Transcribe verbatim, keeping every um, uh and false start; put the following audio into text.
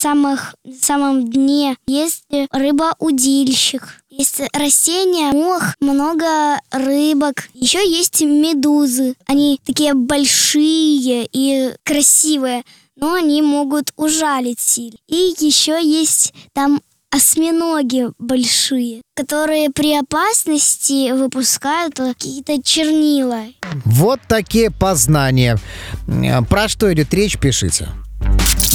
самых, самом дне есть рыба-удильщик. Есть растения, мох, много рыбок. Еще есть медузы. Они такие большие и красивые, но они могут ужалить сильно. И еще есть там осьминоги большие, которые при опасности выпускают какие-то чернила. Вот такие познания. Про что идет речь, пишите.